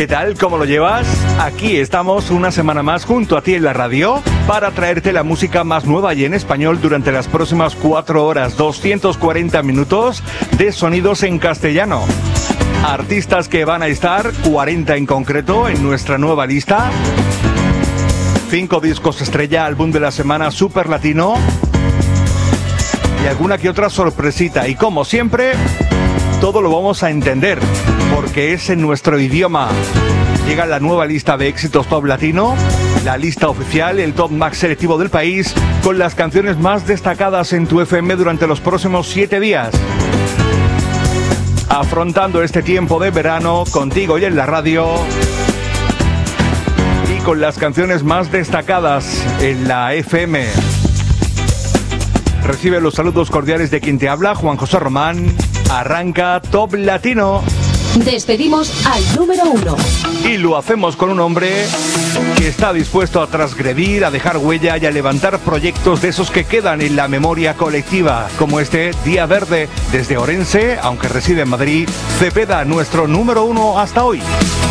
¿Qué tal? ¿Cómo lo llevas? Aquí estamos una semana más junto a ti en la radio para traerte la música más nueva y en español durante las próximas 4 horas, 240 minutos de sonidos en castellano. Artistas que van a estar, 40 en concreto, en nuestra nueva lista. 5 discos estrella, álbum de la semana super latino y alguna que otra sorpresita. Y como siempre, todo lo vamos a entender porque es en nuestro idioma. Llega la nueva lista de éxitos top latino, la lista oficial, el top más selectivo del país, con las canciones más destacadas en tu FM durante los próximos 7 días. Afrontando este tiempo de verano contigo y en la radio, y con las canciones más destacadas en la FM. Recibe los saludos cordiales de quien te habla, Juan José Román. Arranca Top Latino. Despedimos al número 1. Y lo hacemos con un hombre que está dispuesto a transgredir, a dejar huella y a levantar proyectos de esos que quedan en la memoria colectiva, como este Día Verde, desde Orense, aunque reside en Madrid, Cepeda, nuestro número 1 hasta hoy.